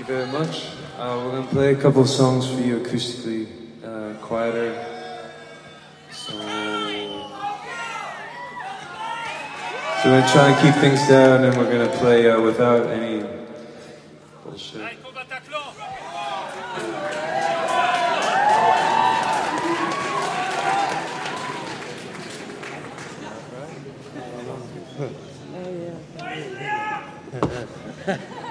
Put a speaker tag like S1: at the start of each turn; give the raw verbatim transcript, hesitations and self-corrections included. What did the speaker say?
S1: you very much. Uh, we're gonna play a couple of songs for you acoustically, uh, quieter. So, so we're gonna try and keep things down, and we're gonna play uh, without any bullshit.
S2: Oh yeah.